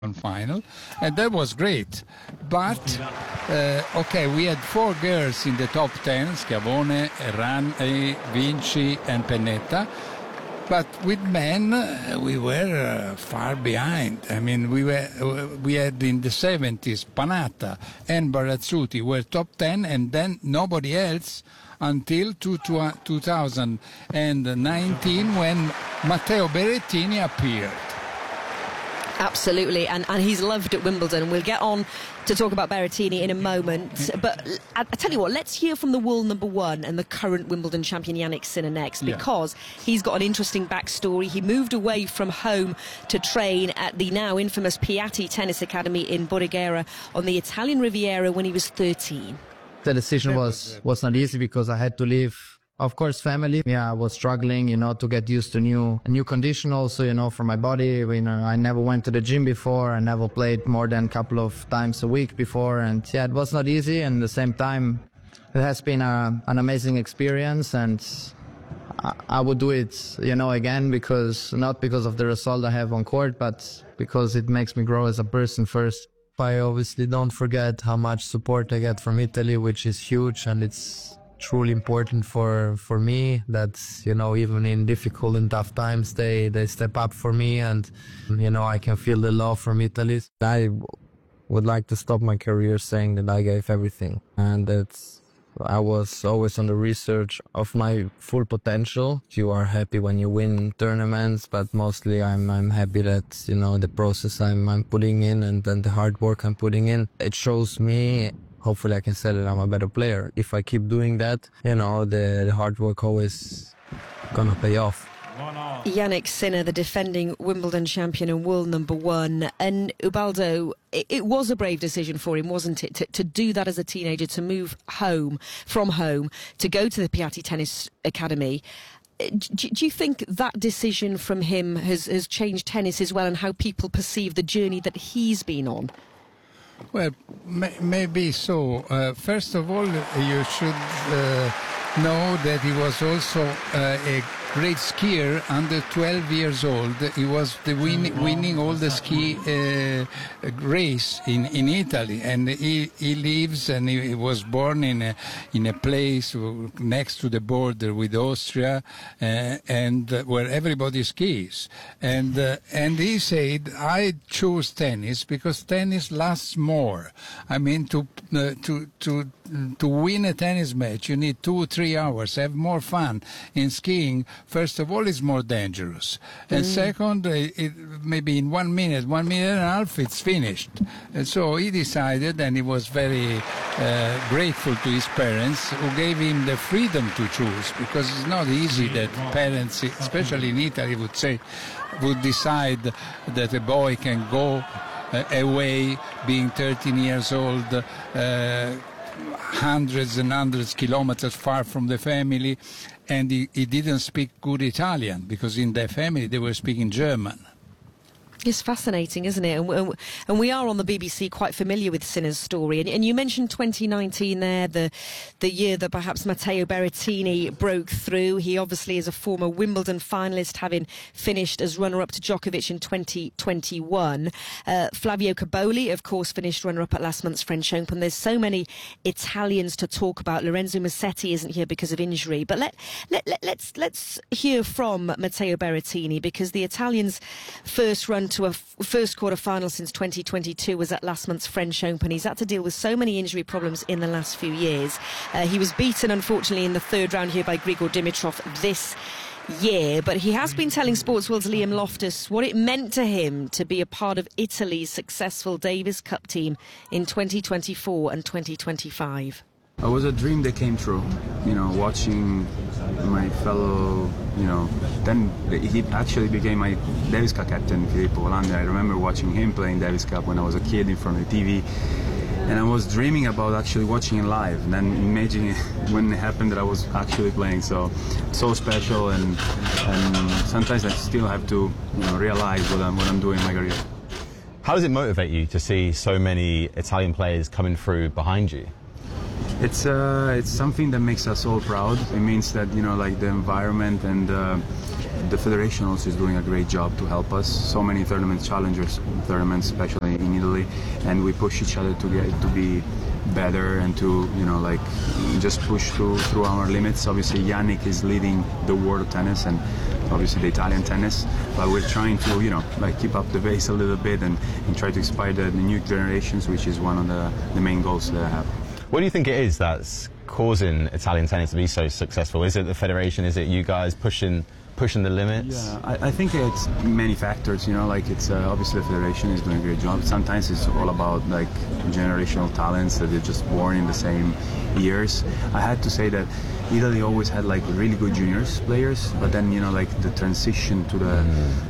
final, and that was great. But okay, we had 4 girls in the top 10: Schiavone, Errani, Vinci, and Pennetta. But with men, we were far behind. I mean, we had in the 70s Panatta and Barazzuti were top 10, and then nobody else until 2019 when Matteo Berrettini appeared. Absolutely, and he's loved at Wimbledon. We'll get on to talk about Berrettini in a moment. But I tell you what, let's hear from the world number 1 and the current Wimbledon champion Jannik Sinner next, because he's got an interesting backstory. He moved away from home to train at the now infamous Piatti Tennis Academy in Bordighera on the Italian Riviera when he was 13. The decision was not easy because I had to leave, of course, family. Yeah, I was struggling, to get used to a new condition also, for my body. I never went to the gym before. I never played more than a couple of times a week before. And yeah, it was not easy. And at the same time, it has been an amazing experience. And I would do it, again, not because of the result I have on court, but because it makes me grow as a person first. I obviously don't forget how much support I get from Italy, which is huge, and it's truly important for me that, even in difficult and tough times, they step up for me, and, I can feel the love from Italy. I would like to stop my career saying that I gave everything, and I was always on the research of my full potential. You are happy when you win tournaments, but mostly I'm happy that, the process I'm putting in and then the hard work I'm putting in, it shows me. Hopefully I can say that I'm a better player. If I keep doing that, the hard work always gonna pay off. Jannik Sinner, the defending Wimbledon champion and world number 1. And Ubaldo, it was a brave decision for him, wasn't it, to do that as a teenager, to move from home, to go to the Piatti Tennis Academy. Do you think that decision from him has changed tennis as well, and how people perceive the journey that he's been on? Well, maybe so. First of all, you should know that he was also a great skier under 12 years old. He was winning all the ski race in Italy, and he lives and he was born in a place next to the border with Austria, and where everybody skis. And he said, I chose tennis because tennis lasts more. I mean, to win a tennis match, you need 2-3 hours, have more fun. In skiing, first of all, it's more dangerous. And second, maybe in 1 minute, 1 minute and a half, it's finished. And so he decided, and he was very grateful to his parents who gave him the freedom to choose, because it's not easy that parents, especially in Italy, would decide that a boy can go away being 13 years old, hundreds and hundreds of kilometers far from the family, and he didn't speak good Italian because in their family they were speaking German. It's fascinating, isn't it? And we are on the BBC quite familiar with Sinner's story. And you mentioned 2019 there, the year that perhaps Matteo Berrettini broke through. He obviously is a former Wimbledon finalist, having finished as runner-up to Djokovic in 2021. Flavio Caboli, of course, finished runner-up at last month's French Open. There's so many Italians to talk about. Lorenzo Musetti isn't here because of injury. But let's hear from Matteo Berrettini, because the Italians' first run to a first quarter-final since 2022 was at last month's French Open. He's had to deal with so many injury problems in the last few years. He was beaten, unfortunately, in the third round here by Grigor Dimitrov this year, but he has been telling Sportsworld's Liam Loftus what it meant to him to be a part of Italy's successful Davis Cup team in 2024 and 2025. It was a dream that came true, watching my fellow, then he actually became my Davis Cup captain, Filippo Volante. I remember watching him playing Davis Cup when I was a kid in front of the TV, and I was dreaming about actually watching it live, and then imagining when it happened that I was actually playing. So special, and sometimes I still have to realize what I'm doing in my career. How does it motivate you to see so many Italian players coming through behind you? It's something that makes us all proud. It means that the environment and the federation also is doing a great job to help us. So many tournaments, challengers tournaments, especially in Italy, and we push each other to be better and to just push through our limits. Obviously Yannick is leading the world of tennis and obviously the Italian tennis, but we're trying to keep up the pace a little bit and try to inspire the new generations, which is one of the main goals that I have. What do you think it is that's causing Italian tennis to be so successful? Is it the federation? Is it you guys pushing the limits? Yeah, I think it's many factors, it's obviously the federation is doing a great job. Sometimes it's all about generational talents that they're just born in the same years. I had to say that Italy always had really good juniors players, but then the transition to the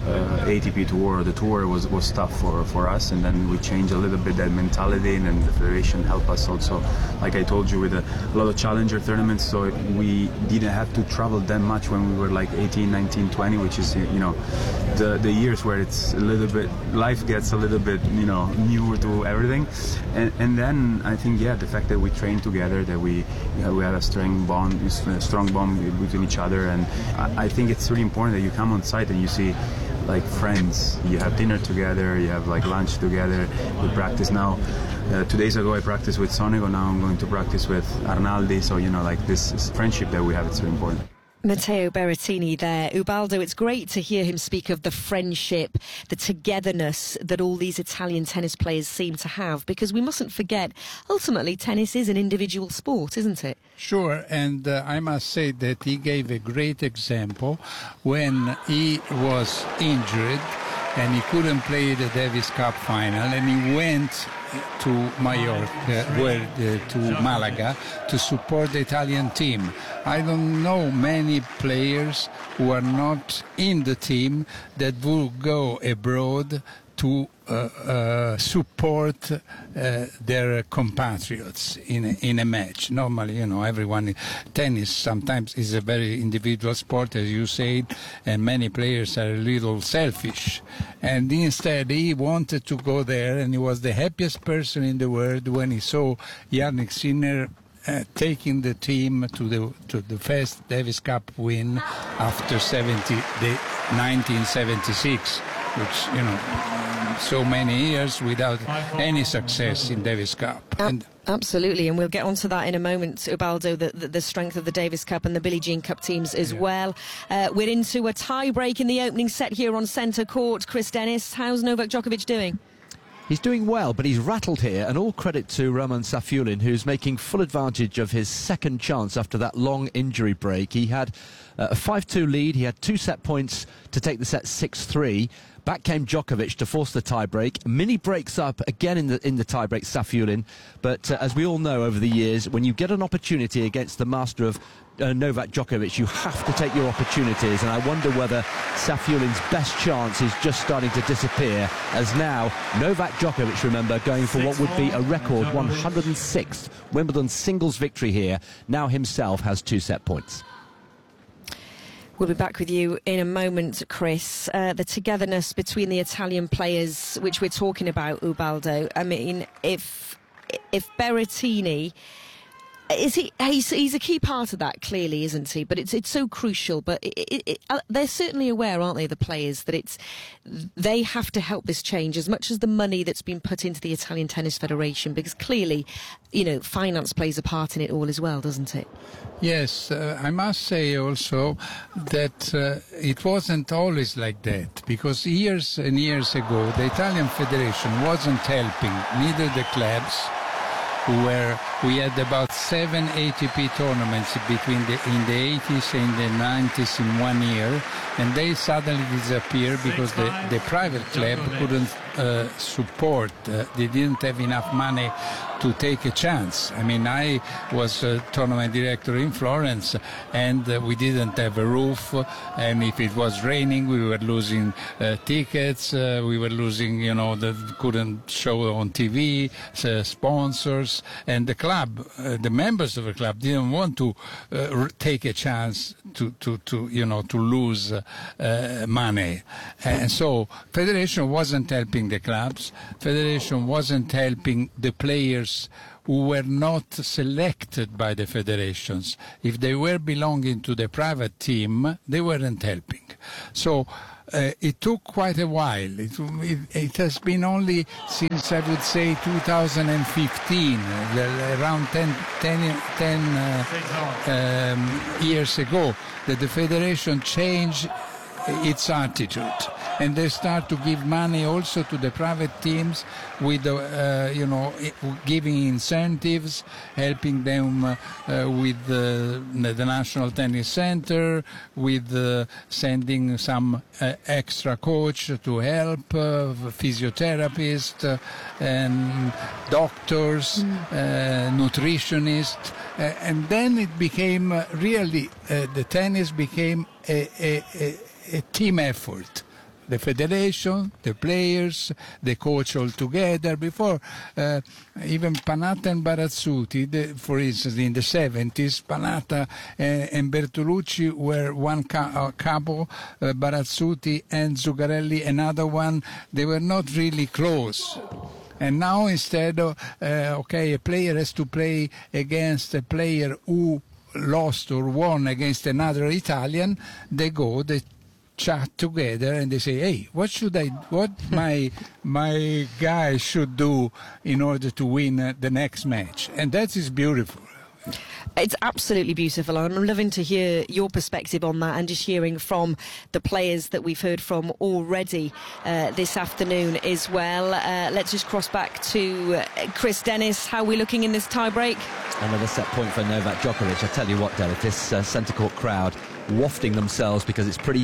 ATP tour, the tour was tough for us, and then we changed a little bit that mentality, and then the federation helped us also, like I told you, with a lot of challenger tournaments, so we didn't have to travel that much when we were 18, 19, 20, which is the years where it's a little bit, life gets a little bit newer to everything, and then I think the fact that we train together, that we have a strong bond between each other, and I think it's really important that you come on site and you see friends, you have dinner together, you have lunch together, we practice now. 2 days ago I practiced with Sonego, now I'm going to practice with Arnaldi, so this friendship that we have, it's really important. Matteo Berrettini there. Ubaldo, it's great to hear him speak of the friendship, the togetherness that all these Italian tennis players seem to have, because we mustn't forget, ultimately, tennis is an individual sport, isn't it? Sure, and I must say that he gave a great example when he was injured and he couldn't play the Davis Cup final, and he went to Mallorca, to Malaga, to support the Italian team. I don't know many players who are not in the team that will go abroad to support their compatriots in a match. Normally, everyone, tennis sometimes is a very individual sport, as you said, and many players are a little selfish. And instead, he wanted to go there, and he was the happiest person in the world when he saw Jannik Sinner taking the team to the first Davis Cup win after 1976, which, so many years without any success in Davis Cup. Absolutely, and we'll get onto that in a moment, Ubaldo, the strength of the Davis Cup and the Billie Jean Cup teams as well. We're into a tie-break in the opening set here on centre court. Chris Dennis, how's Novak Djokovic doing? He's doing well, but he's rattled here, and all credit to Roman Safiullin, who's making full advantage of his second chance after that long injury break. He had a 5-2 lead, he had 2 set points to take the set 6-3. Back came Djokovic to force the tie-break. Mini breaks up again in the tie-break, Safiullin. But as we all know over the years, when you get an opportunity against the master of Novak Djokovic, you have to take your opportunities. And I wonder whether Safiullin's best chance is just starting to disappear, as now Novak Djokovic, remember, going for what would be a record 106th Wimbledon singles victory here, now himself has 2 set points. We'll be back with you in a moment, Chris. The togetherness between the Italian players, which we're talking about, Ubaldo. I mean, if Berrettini, he's a key part of that, clearly, isn't he? But it's so crucial. But they're certainly aware, aren't they, the players, that they have to help this change as much as the money that's been put into the Italian Tennis Federation, because clearly, finance plays a part in it all as well, doesn't it? Yes, I must say also that it wasn't always like that, because years and years ago the Italian Federation wasn't helping neither the clubs, we had about 7 ATP tournaments in the 80s and the 90s in 1 year, and they suddenly disappeared because the private club couldn't support. They didn't have enough money to take a chance. I mean, I was a tournament director in Florence, and we didn't have a roof, and if it was raining, we were losing tickets, we were losing, couldn't show on TV, sponsors, and the club, the members of the club didn't want to take a chance to lose money. And so Federation wasn't helping the clubs, Federation wasn't helping the players who were not selected by the federations. If they were belonging to the private team, they weren't helping. So it took quite a while. It has been only since, I would say, 2015, around 10 years ago, that the federation changed its attitude, and they start to give money also to the private teams with giving incentives, helping them with the National Tennis Center, with sending some extra coach to help, physiotherapists and doctors, nutritionists, and then it became really the tennis became a team effort. The federation, the players, the coach all together. Before, even Panatta and Barazzuti, for instance, in the 70s, Panatta and Bertolucci were one couple, Barazzuti and Zuccarelli another one. They were not really close. And now instead of, a player has to play against a player who lost or won against another Italian, they chat together and they say, hey, what my guy should do in order to win the next match. And that is beautiful. It's absolutely beautiful. I'm loving to hear your perspective on that, and just hearing from the players that we've heard from already this afternoon as well. Let's just cross back to Chris Dennis. How are we looking in this tie-break? Another set point for Novak Djokovic. I tell you what, Derek, this centre court crowd wafting themselves, because it's pretty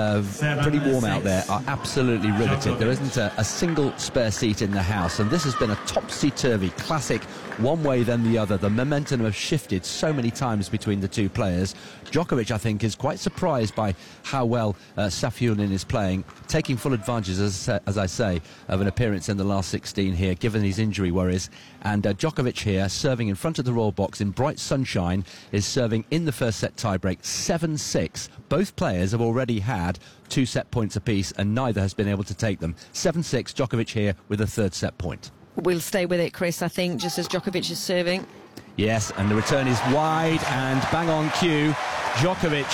warm out there, are absolutely riveted. There isn't a single spare seat in the house, and this has been a topsy-turvy classic, one way then the other. The momentum has shifted so many times between the two players. Djokovic, I think, is quite surprised by how well Safiullin is playing, taking full advantage, as I say, of an appearance in the last 16 here, given his injury worries. And Djokovic here, serving in front of the royal box in bright sunshine, is serving in the first set tiebreak 7-6. Both players have already had 2 set points apiece, and neither has been able to take them. 7-6, Djokovic here with a third set point. We'll stay with it, Chris, I think, just as Djokovic is serving. Yes, and the return is wide and bang on cue. Djokovic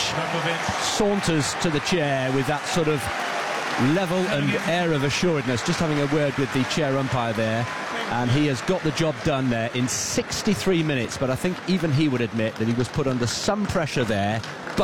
saunters to the chair with that sort of level and air of assuredness, just having a word with the chair umpire there, and he has got the job done there in 63 minutes. But I think even he would admit that he was put under some pressure there.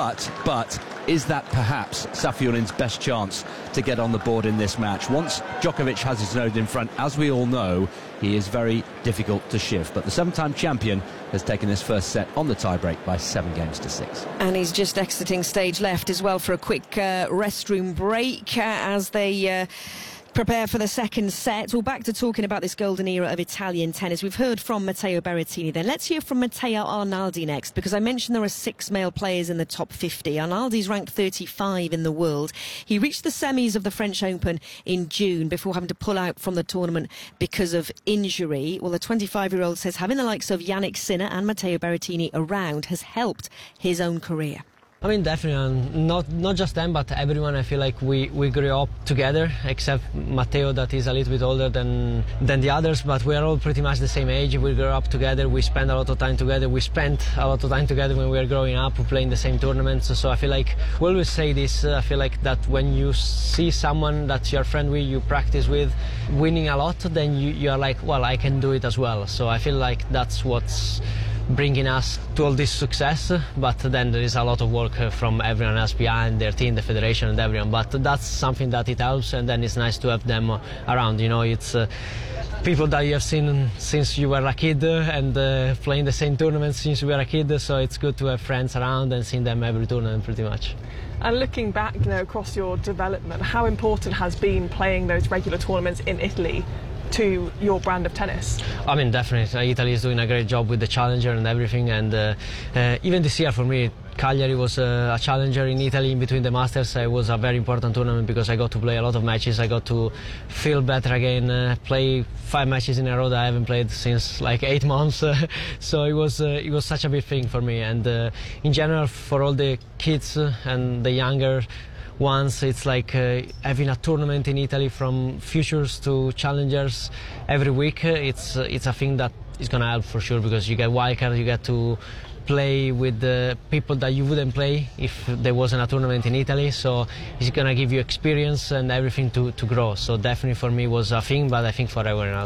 But is that perhaps Safiullin's best chance to get on the board in this match? Once Djokovic has his nose in front, as we all know, he is very difficult to shift. But the 7-time champion has taken this first set on the tiebreak by 7-6. And he's just exiting stage left as well for a quick restroom break as they prepare for the second set. Well, back to talking about this golden era of Italian tennis. We've heard from Matteo Berrettini then. Let's hear from Matteo Arnaldi next, because I mentioned there are 6 male players in the top 50. Arnaldi's ranked 35 in the world. He reached the semis of the French Open in June before having to pull out from the tournament because of injury. Well, the 25-year-old says having the likes of Yannick Sinner and Matteo Berrettini around has helped his own career. I mean, definitely, not just them, but everyone. I feel like we grew up together, except Matteo, that is a little bit older than the others, but we are all pretty much the same age. We grew up together, we spend a lot of time together. We spent a lot of time together when we were growing up, playing the same tournaments. So I feel like we always say this, I feel like that when you see someone that you're friend with, you practice with, winning a lot, then you are like, well, I can do it as well. So I feel like that's what's bringing us to all this success, but then there is a lot of work from everyone else behind, their team, the federation and everyone, but that's something that it helps, and then it's nice to have them around. You know, it's people that you have seen since you were a kid and playing the same tournaments since you were a kid, so it's good to have friends around and seeing them every tournament pretty much. And looking back, you know, across your development, how important has been playing those regular tournaments in Italy to your brand of tennis? I mean, definitely. Italy is doing a great job with the Challenger and everything, and even this year for me, Cagliari was a challenger in Italy in between the Masters. It was a very important tournament because I got to play a lot of matches. I got to feel better again, play 5 matches in a row that I haven't played since like 8 months. So it was such a big thing for me, and in general for all the kids and the younger ones, it's like having a tournament in Italy from futures to challengers every week. It's a thing that it's gonna help for sure, because you get wildcard, you get to play with the people that you wouldn't play if there wasn't a tournament in Italy, so it's gonna give you experience and everything to grow. So definitely for me was a thing, but I think for everyone else.